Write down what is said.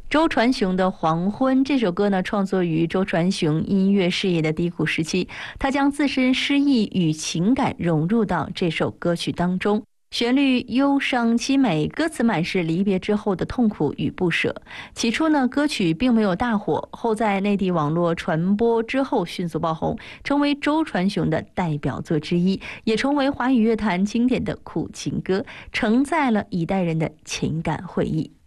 周传雄的《黄昏》这首歌呢，创作于周传雄音乐事业的低谷时期，他将自身诗意与情感融入到这首歌曲当中。旋律忧伤凄美，歌词满是离别之后的痛苦与不舍。起初呢，歌曲并没有大火，后在内地网络传播之后迅速爆红，成为周传雄的代表作之一，也成为华语乐坛经典的苦情歌，承载了一代人的情感回忆。